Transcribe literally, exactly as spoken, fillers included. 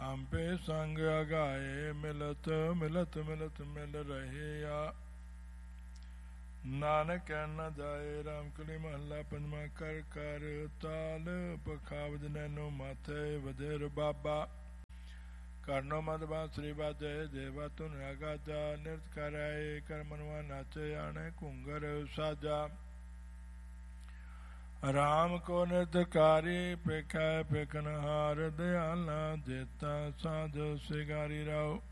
राम पे संग अगाए मिलत मिलत मिलत मिल रहे आ। नानक कहन न जाए राम कली महला पंजवा कर कर ताल पखावज नैनो माथे वजेर बाबा करनो मद बांसुरी बाजे देवा तुन रागाजा नृत कराए कर मनवा नाचे आने कुंगर साजा। राम को नृतकारी पेखा पेखनहार दयाला जेता साज सिगारी राव।